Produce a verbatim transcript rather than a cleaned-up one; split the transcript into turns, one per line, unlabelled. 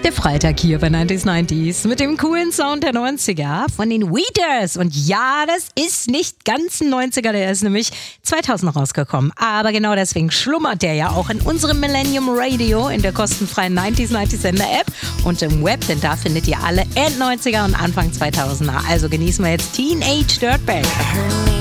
Der Freitag hier bei neunzig neunzig mit dem coolen Sound der neunziger von den Weeders. Und ja, das ist nicht ganz ein neunziger, der ist nämlich zweitausend rausgekommen. Aber genau deswegen schlummert der ja auch in unserem Millennium Radio in der kostenfreien neunzig neunzig Sender App und im Web, denn da findet ihr alle End-neunziger und Anfang zweitausender. Also genießen wir jetzt Teenage Dirtbag.